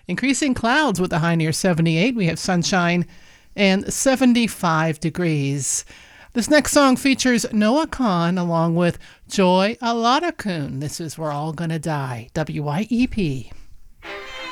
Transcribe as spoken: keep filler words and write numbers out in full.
Increasing clouds with a high near seventy-eight. We have sunshine and seventy-five degrees. This next song features Noah Kahan along with Joy Aladakun. This is We're All Gonna Die, W Y E P.